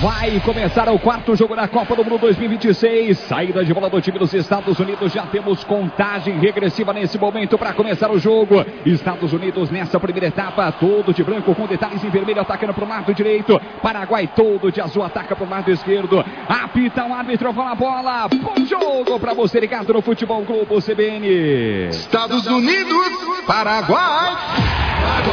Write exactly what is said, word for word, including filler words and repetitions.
Vai começar o quarto jogo da Copa do Mundo dois mil e vinte e seis. Saída de bola do time dos Estados Unidos. Já temos contagem regressiva nesse momento para começar o jogo. Estados Unidos nessa primeira etapa, todo de branco com detalhes em vermelho, atacando para o lado direito. Paraguai todo de azul, ataca para o lado esquerdo. Apita o árbitro com a bola. Bom jogo para você ligado no Futebol Globo C B N. Estados Unidos, Paraguai.